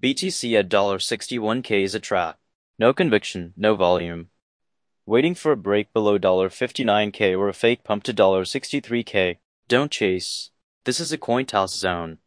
BTC at $61K is a trap. No conviction, no volume. Waiting for a break below $59K or a fake pump to $63K. Don't chase. This is a coin toss zone.